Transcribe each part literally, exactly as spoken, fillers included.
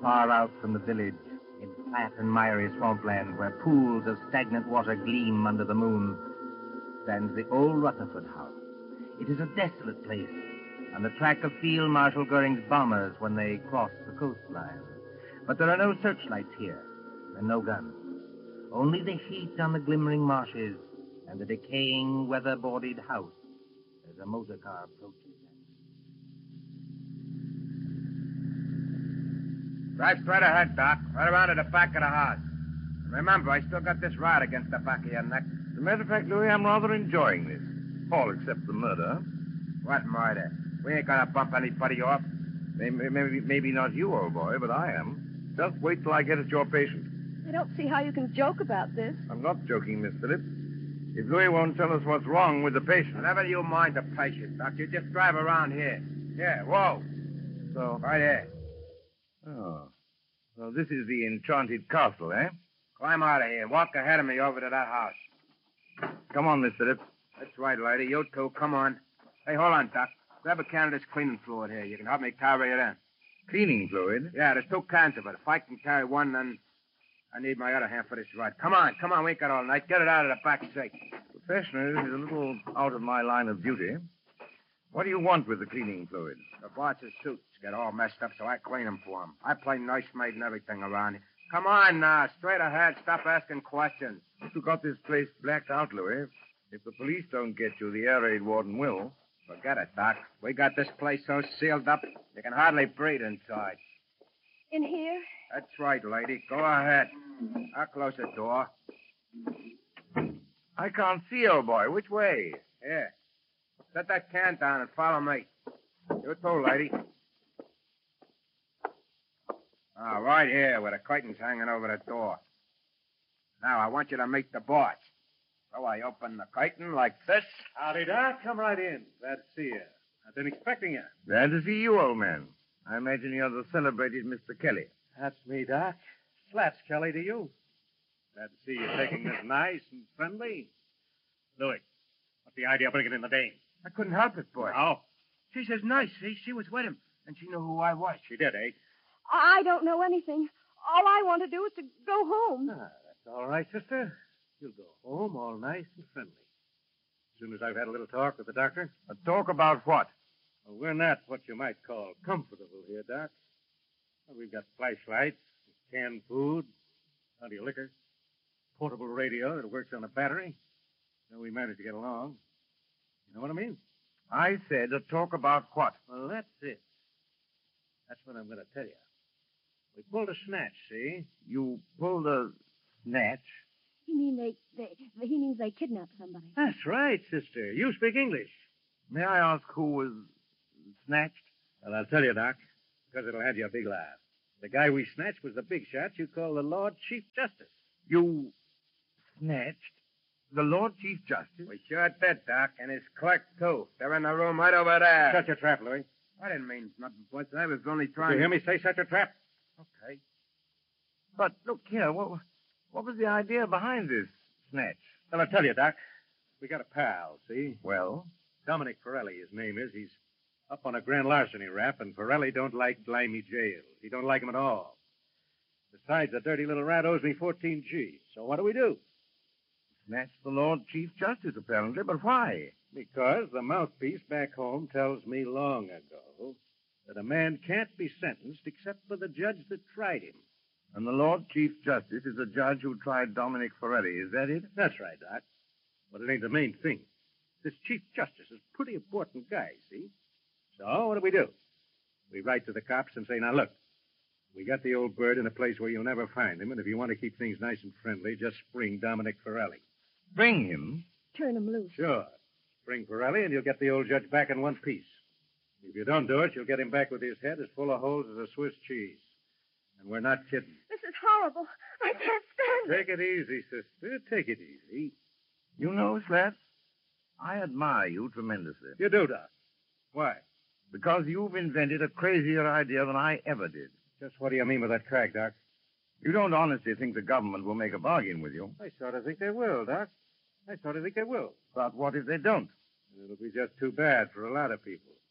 Far out from the village, in flat and miry swampland, where pools of stagnant water gleam under the moon, stands the old Rutherford House. It is a desolate place, on the track of Field Marshal Goering's bombers when they cross the coastline. But there are no searchlights here, and no guns. Only the heat on the glimmering marshes and the decaying, weather-boarded house as a motor car approaches. Drive straight ahead, Doc. Right around to the back of the house. Remember, I still got this rod against the back of your neck. As a matter of fact, Louis, I'm rather enjoying this. All except the murder. What murder? We ain't gonna bump anybody off. Maybe, maybe, maybe not you, old boy, but I am. Just wait till I get at your patient. I don't see how you can joke about this. I'm not joking, Miss Phillips. If Louis won't tell us what's wrong with the patient... Never you mind the patient, Doc. You just drive around here. Yeah, whoa. So... Right here. Oh. So this is the enchanted castle, eh? Climb out of here and walk ahead of me over to that house. Come on, Miss Phillips. That's right, lady. You too. Come on. Hey, hold on, Doc. Grab a can of this cleaning fluid here. You can help me carry it in. Cleaning fluid? Yeah, there's two cans of it. If I can carry one, then I need my other hand for this ride. Come on, come on. We ain't got all night. Get it out of the back seat. Professional is a little out of my line of duty. What do you want with the cleaning fluid? The boss's suits get all messed up, so I clean them for him. I play nursemaid and everything around here. Come on now. Straight ahead. Stop asking questions. You got this place blacked out, Louis. If the police don't get you, the air raid warden will. Forget it, Doc. We got this place so sealed up, you can hardly breathe inside. In here? That's right, lady. Go ahead. I'll close the door. I can't see, old boy. Which way? Here. Set that can down and follow me. You too, lady. Ah, right here, where the curtain's hanging over the door. Now, I want you to meet the boss. So I open the curtain like this. Howdy, Doc. Come right in. Glad to see you. I've been expecting you. Glad to see you, old man. I imagine you're the celebrated Mister Kelly. That's me, Doc. Slats Kelly to you. Glad to see you taking this nice and friendly. Louis, what's the idea of bringing in the dame? I couldn't help it, boy. How? She says nice, see? She was with him, and she knew who I was. She did, eh? I don't know anything. All I want to do is to go home. Ah, that's all right, sister. You'll go home all nice and friendly. As soon as I've had a little talk with the doctor. A talk about what? Well, we're not what you might call comfortable here, Doc. Well, we've got flashlights, canned food, plenty of liquor, portable radio that works on a battery. So we managed to get along. You know what I mean? I said a talk about what? Well, that's it. That's what I'm going to tell you. We pulled a snatch, see? You pulled a snatch? You mean they, they, he means they kidnapped somebody. That's right, sister. You speak English. May I ask who was snatched? Well, I'll tell you, Doc, because it'll have you a big laugh. The guy we snatched was the big shot you call the Lord Chief Justice. You snatched the Lord Chief Justice? We sure did, Doc, and his clerk, too. They're in the room right over there. Shut your trap, Louis. I didn't mean nothing, boss. I was only trying Did you to... hear me say shut your trap? Okay. But look here, what, what was the idea behind this snatch? Well, I'll tell you, Doc. We got a pal, see? Well? Dominic Pirelli, his name is. He's up on a grand larceny rap, and Pirelli don't like Blimey jail. He don't like him at all. Besides, the dirty little rat owes me fourteen G's. So what do we do? Snatch the Lord Chief Justice, apparently, but why? Because the mouthpiece back home tells me long ago that a man can't be sentenced except for the judge that tried him. And the Lord Chief Justice is a judge who tried Dominic Ferretti, is that it? That's right, Doc. But it ain't the main thing. This Chief Justice is a pretty important guy, see? So what do we do? We write to the cops and say, now look, we got the old bird in a place where you'll never find him, and if you want to keep things nice and friendly, just spring Dominic Ferrelli. Bring him? Turn him loose. Sure. Spring Pirelli, and you'll get the old judge back in one piece. If you don't do it, you'll get him back with his head as full of holes as a Swiss cheese. And we're not kidding. This is horrible. I can't stand it. Take it easy, sister. Take it easy. You know, Slats, I admire you tremendously. You do, Doc. Why? Because you've invented a crazier idea than I ever did. Just what do you mean by that crack, Doc? You don't honestly think the government will make a bargain with you. I sort of think they will, Doc. I sort of think they will. But what if they don't? It'll be just too bad for a lot of people.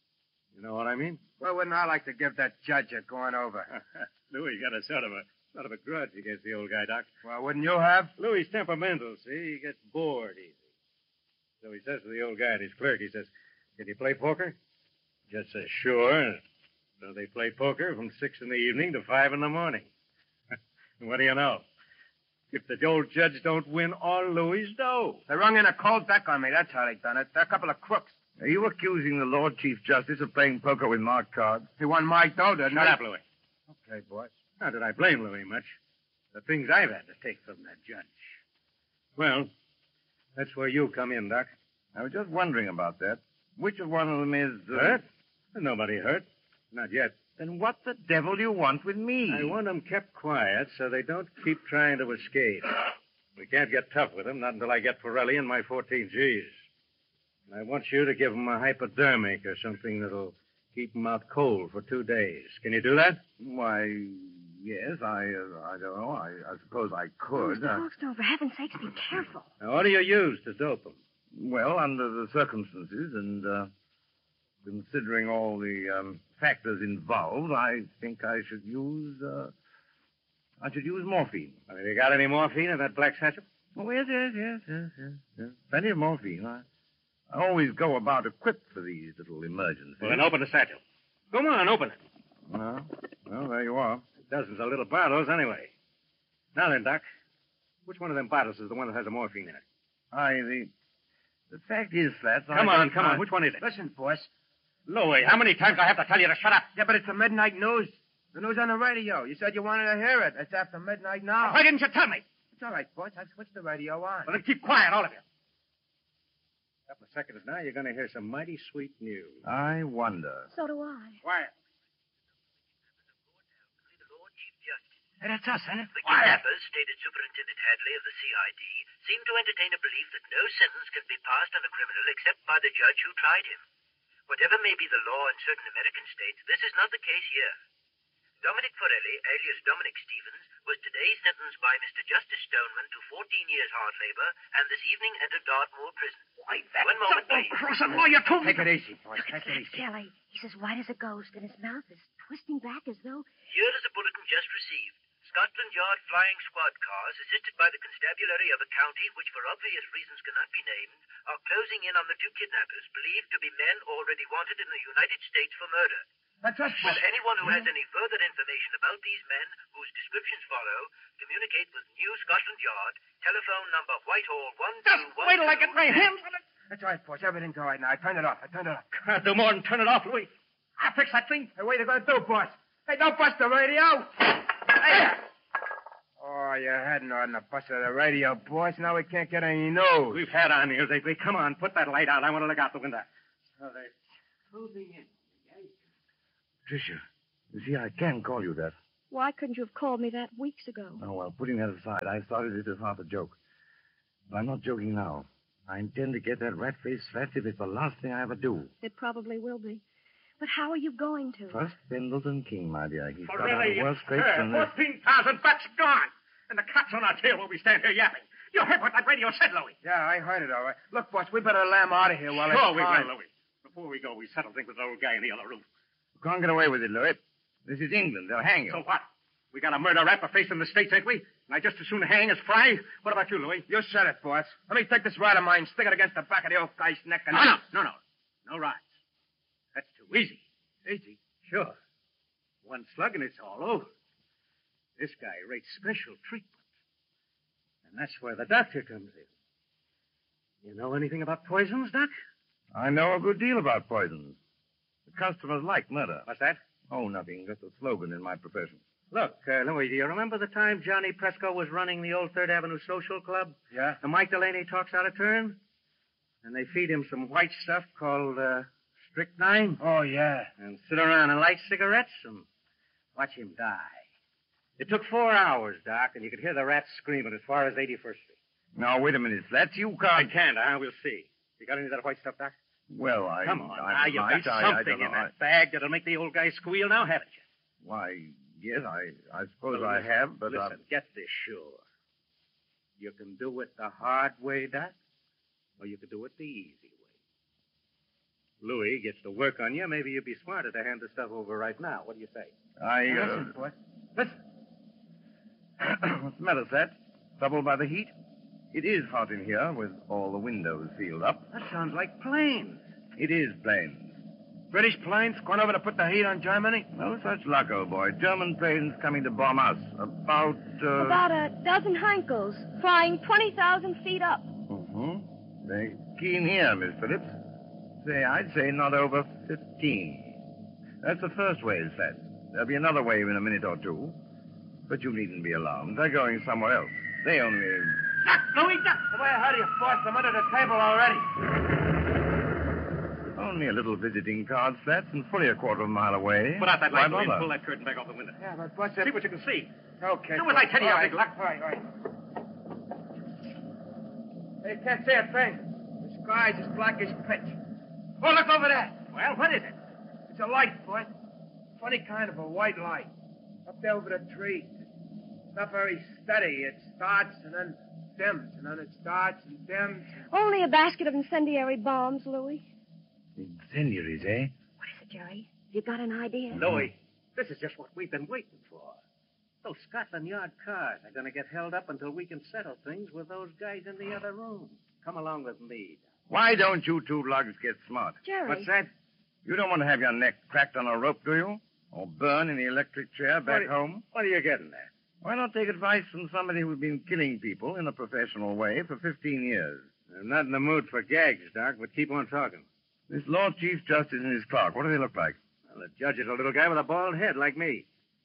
You know what I mean? Well, wouldn't I like to give that judge a going over? Louis got a sort of a sort of a grudge against the old guy, Doc. Well, wouldn't you have? Louis' temperamental, see? He gets bored easy. So he says to the old guy and his clerk, he says, "Can you play poker?" Judge says, "Sure." So they play poker from six in the evening to five in the morning. And what do you know? If the old judge don't win all Louis' dough. They rung in a cold deck on me. That's how they done it. They're a couple of crooks. Are you accusing the Lord Chief Justice of playing poker with marked cards? He won my dough, didn't Shut he? up, Louis. Okay, boss. Not that I blame Louis much. The things I've had to take from that judge. Well, that's where you come in, Doc. I was just wondering about that. Which of one of them is... Uh... Hurt? Nobody hurt. Not yet. Then what the devil do you want with me? I want them kept quiet so they don't keep trying to escape. We can't get tough with them, not until I get Pirelli and my fourteen G's. And I want you to give them a hypodermic or something that'll keep them out cold for two days. Can you do that? Why, yes, I uh, I don't know. I, I suppose I could. Mister Uh, Hawkstone, for heaven's sakes, be careful. Now, what do you use to dope them? well, under the circumstances and uh, considering all the um, factors involved, I think I should use... Uh, I should use morphine. Have you got any morphine in that black satchel? Oh, yes, yes, yes, yes, yes, yes. Plenty of morphine. I, I always go about equipped for these little emergencies. Well, then open the satchel. Come on, open it. Well, well, there you are. Dozens of little bottles, anyway. Now then, Doc, which one of them bottles is the one that has the morphine in it? I, the... The fact is, Slats... Come I, on, come I, on. Which one is it? Listen, boss. Louis, how many times do I have to tell you to shut up? Yeah, but it's the midnight news. The news on the radio. You said you wanted to hear it. It's after midnight now. Why didn't you tell me? It's all right, boss. I've switched the radio on. Well, then keep quiet, all of you. A couple of seconds now, you're going to hear some mighty sweet news. I wonder. So do I. Quiet. Hey, that's us, isn't it? The kidnappers, stated Superintendent Hadley of the C I D, seem to entertain a belief that no sentence can be passed on a criminal except by the judge who tried him. Whatever may be the law in certain American states, this is not the case here. Dominic Forelli, alias Dominic Stevens, was today sentenced by Mister Justice Stoneman to fourteen years hard labor, and this evening entered Dartmoor Prison. Why, that's One moment, please. crossing law, you told me. Take it easy, boys. Look at Take it Fat easy. Kelly. He's as white as a ghost, and his mouth is twisting back as though... Here is a bulletin just received. Scotland Yard flying squad cars, assisted by the constabulary of a county which for obvious reasons cannot be named, are closing in on the two kidnappers, believed to be men already wanted in the United States for murder. That's us, Will boss. anyone who has any further information about these men, whose descriptions follow, communicate with New Scotland Yard, telephone number Whitehall one two one two... Wait till I get my hands on it. That's all right, boss. Everything's all right now. I turned it off. I turned it off. Can't do more than turn it off, Louis. I'll fix that thing. Hey, what are you going to do, boss? Hey, don't bust the radio. Hey. Oh, you hadn't on the bust of the radio, boss. Now we can't get any news. We've had our news lately. Come on, put that light out. I want to look out the window. So they're closing in. Tricia, you see, I can call you that. Why couldn't you have called me that weeks ago? Oh, well, putting that aside, I started it as half a joke. But I'm not joking now. I intend to get that rat-faced Slats if it's the last thing I ever do. It probably will be. But how are you going to? First, Pendleton King, my dear. He's For got out really, of worse scrapes sir, than this. fourteen thousand bucks gone. And the cops on our tail while we stand here yapping. You heard what that radio said, Louis. Yeah, I heard it all right. Look, boss, we better lamb out of here while Sure it's we time. will, Louis. Before we go, we settle things with the old guy in the other room. You can't get away with it, Louis. This is England. They'll hang you. So what? We got a murder rap for facing the States, ain't we? And I just as soon hang as fry. What about you, Louis? You said it, boss. Let me take this rod of mine, stick it against the back of the old guy's neck, and... No, no, no, no. No rides. That's too easy. Easy. Sure. One slug and it's all over. This guy rates special treatment. And that's where the doctor comes in. You know anything about poisons, Doc? I know a good deal about poisons. The customers like murder. What's that? Oh, nothing. Just a slogan in my profession. Look, uh, Louis, do you remember the time Johnny Presco was running the old Third Avenue Social Club? Yeah? And Mike Delaney talks out of turn? And they feed him some white stuff called uh, strychnine? Oh, yeah. And sit around and light cigarettes and watch him die. It took four hours, Doc, and you could hear the rats screaming as far as eighty-first Street. Now, wait a minute, Slats. You I can't... can't, huh? We'll see. You got any of that white stuff, Doc? Well, I... Come on, I now, you've might. got I, I something don't in know. that bag that'll make the old guy squeal now, haven't you? Why, yes, I, I suppose Well, I listen, have, but... Listen, uh, get this sure. You can do it the hard way, Doc, or you can do it the easy way. Louis gets to work on you, maybe you'd be smarter to hand the stuff over right now. What do you say? I, uh... Listen, boy. Listen. What's the matter, Sat? Troubled by the heat? It is hot in here with all the windows sealed up. That sounds like planes. It is planes. British planes going over to put the heat on Germany? No such luck, old boy. German planes coming to bomb us. About, uh... About a dozen Heinkels, flying twenty thousand feet up. Mm-hmm. They're keen here, Miss Phillips. Say, I'd say not over fifteen. That's the first wave, Sat. There'll be another wave in a minute or two. But you needn't be alarmed. They're going somewhere else. They only... Duck, Louis, duck! The way I heard you, boss, I'm under the table already. Only a little visiting card, Sat, and fully a quarter of a mile away. Put out that Why light, Louis, and bother? pull that curtain back off the window. Yeah, but boss... See what you can see. Okay. Do as I tell you, all you right, big luck. All right, all right. Hey, you can't see a thing. The sky's as black as pitch. Oh, look over there. Well, what is it? It's a light, boy. Funny kind of a white light. Up there over the trees. It's not very steady. It starts and then dims, and then it starts and dims. Only a basket of incendiary bombs, Louis. Incendiaries, eh? What is it, Jerry? Have you got an idea? Louis, this is just what we've been waiting for. Those Scotland Yard cars are going to get held up until we can settle things with those guys in the other room. Come along with me. Why don't you two lugs get smart? Jerry. What's that? You don't want to have your neck cracked on a rope, do you? Or burn in the electric chair back What- home? What are you getting at? Why not take advice from somebody who's been killing people in a professional way for fifteen years? I'm not in the mood for gags, Doc, but keep on talking. This Lord Chief Justice and his clerk, what do they look like? Well, the judge is a little guy with a bald head like me.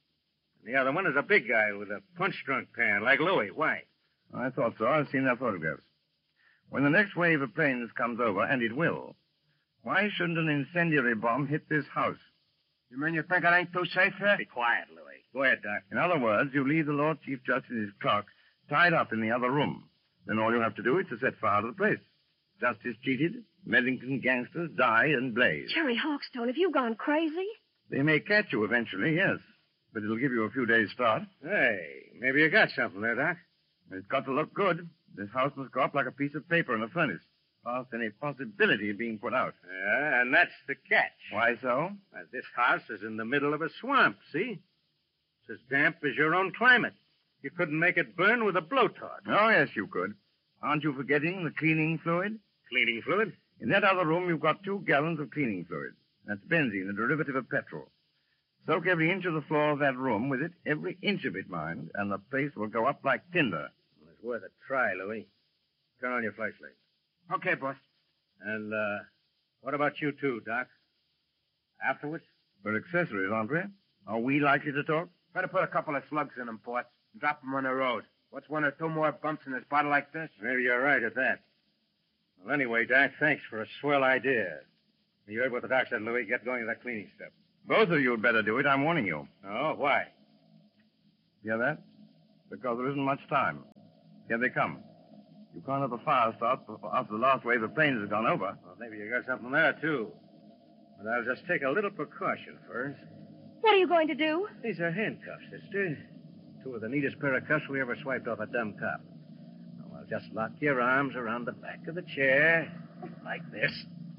And the other one is a big guy with a punch-drunk pan like Louis. Why? I thought so. I've seen their photographs. When the next wave of planes comes over, and it will, why shouldn't an incendiary bomb hit this house? You mean you think it ain't too safe here? Be quiet, Louis. Go ahead, Doc. In other words, you leave the Lord Chief Justice and his clerk tied up in the other room. Then all you have to do is to set fire to the place. Justice cheated, Medlington gangsters die and blaze. Jerry Hawkstone, have you gone crazy? They may catch you eventually, yes. But it'll give you a few days' start. Hey, maybe you got something there, Doc. It's got to look good. This house must go up like a piece of paper in a furnace, past any possibility of being put out. Yeah, and that's the catch. Why so? Well, this house is in the middle of a swamp, see? It's as damp as your own climate. You couldn't make it burn with a blowtorch. Oh, yes, you could. Aren't you forgetting the cleaning fluid? Cleaning fluid? In that other room, you've got two gallons of cleaning fluid. That's benzene, a derivative of petrol. Soak every inch of the floor of that room with it, every inch of it, mind, and the place will go up like tinder. Well, it's worth a try, Louis. Turn on your flashlight. Okay, boss. And, uh, what about you two, Doc? Afterwards? We're accessories, aren't we? Are we likely to talk? Better put a couple of slugs in them, boss, and drop them on the road. What's one or two more bumps in this bottle like this? Maybe you're right at that. Well, anyway, Doc, thanks for a swell idea. You heard what the doc said, Louis. Get going with that cleaning stuff. Both of you had better do it. I'm warning you. Oh, why? Hear that? Because there isn't much time. Here they come. You can't have the fire start after the last wave of planes has gone over. Well, maybe you got something there, too. But I'll just take a little precaution first. What are you going to do? These are handcuffs, sister. Two of the neatest pair of cuffs we ever swiped off a dumb cop. Now, I'll just lock your arms around the back of the chair, like this.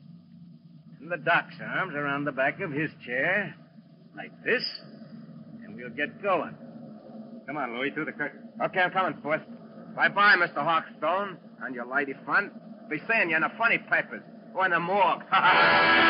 And the doc's arms around the back of his chair, like this. And we'll get going. Come on, Louis, through the curtain. Okay, I'm coming, boss. Bye-bye, Mister Hawkstone, and your lady friend. Be seeing you in the funny papers or in the morgue.